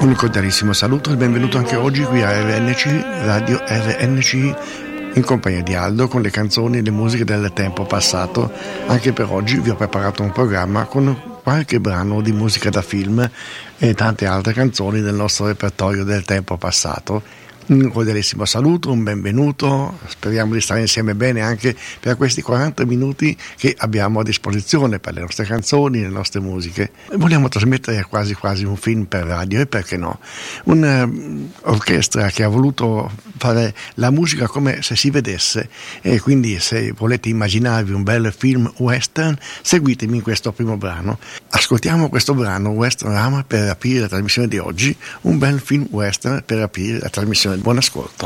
Un cordialissimo saluto e benvenuto anche oggi qui a RNC, Radio RNC, in compagnia di Aldo con le canzoni e le musiche del tempo passato. Anche per oggi vi ho preparato un programma con qualche brano di musica da film e tante altre canzoni del nostro repertorio del tempo passato. Un cordialissimo saluto, un benvenuto, speriamo di stare insieme bene anche per questi 40 minuti che abbiamo a disposizione per le nostre canzoni, le nostre musiche. Vogliamo trasmettere quasi un film per radio e perché no? Un'orchestra che ha voluto fare la musica come se si vedesse, e quindi se volete immaginarvi un bel film western, seguitemi in questo primo brano. Ascoltiamo questo brano Western Rama per aprire la trasmissione di oggi, un bel film western per aprire la trasmissione. Buon ascolto.